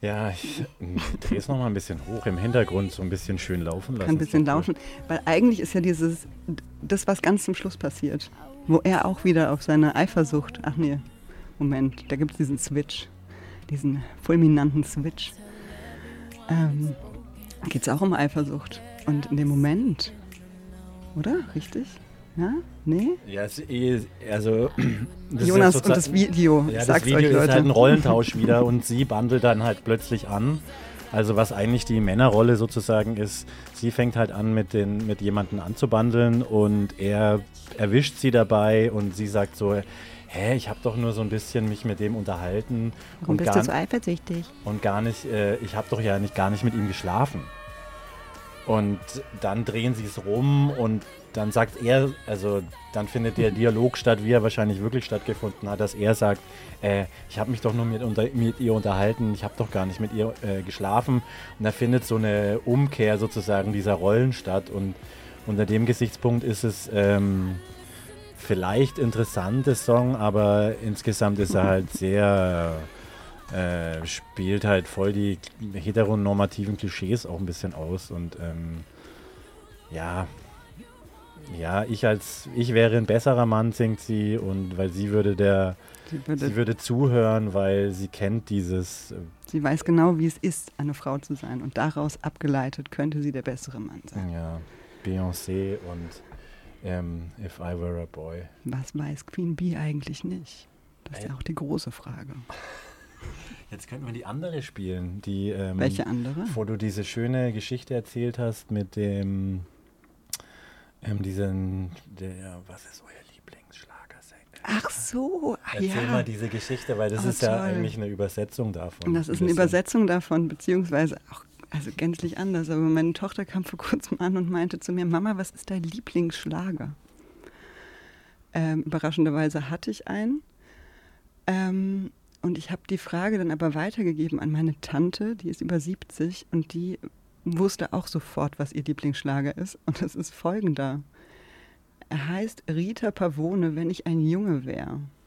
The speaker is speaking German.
Ja, ich drehe es nochmal ein bisschen hoch im Hintergrund, so ein bisschen schön laufen lassen. Kann ein bisschen laufen, weil eigentlich ist ja das, was ganz zum Schluss passiert, wo er auch wieder auf seine Eifersucht, ach nee, Moment, da gibt es diesen Switch, diesen fulminanten Switch, geht es auch um Eifersucht. Und in dem Moment, oder? Richtig? Ja? Nee? Ja, also das Jonas ist und das Video, ja, ich das sag's Video euch, ist Leute. halt ein Rollentausch wieder und sie bandelt dann halt plötzlich an. Also was eigentlich die Männerrolle sozusagen ist, sie fängt halt an mit jemandem anzubandeln und er erwischt sie dabei und sie sagt so, hä, ich habe doch nur so ein bisschen mich mit dem unterhalten Warum bist du so eifersüchtig? und gar nicht, ich habe doch ja gar nicht mit ihm geschlafen. Und dann drehen sie es rum und dann sagt er, also dann findet der Dialog statt, wie er wahrscheinlich wirklich stattgefunden hat, dass er sagt, ich habe mich doch nur mit ihr unterhalten, ich habe doch gar nicht mit ihr geschlafen. Und da findet so eine Umkehr sozusagen dieser Rollen statt und unter dem Gesichtspunkt ist es vielleicht interessantes Song, aber insgesamt ist er halt sehr... spielt halt voll die heteronormativen Klischees auch ein bisschen aus und ja, ich wäre ein besserer Mann, singt sie, und weil sie würde zuhören, weil sie kennt dieses. Sie weiß genau, wie es ist, eine Frau zu sein, und daraus abgeleitet könnte sie der bessere Mann sein. Ja, Beyoncé und If I Were a Boy. Was weiß Queen Bee eigentlich nicht? Das ist ja auch die große Frage. Jetzt könnten wir die andere spielen. Welche andere? Wo du diese schöne Geschichte erzählt hast mit dem, was ist euer Lieblingsschlagersänger? Ach so, Erzähl mal diese Geschichte, weil das ist ja eigentlich eine Übersetzung davon. Und das ist eine Übersetzung davon, beziehungsweise auch gänzlich anders. Aber meine Tochter kam vor kurzem an und meinte zu mir, Mama, was ist dein Lieblingsschlager? Überraschenderweise hatte ich einen. Und ich habe die Frage dann aber weitergegeben an meine Tante, die ist über 70 und die wusste auch sofort, was ihr Lieblingsschlager ist. Und das ist folgender. Er heißt Rita Pavone, wenn ich ein Junge wäre.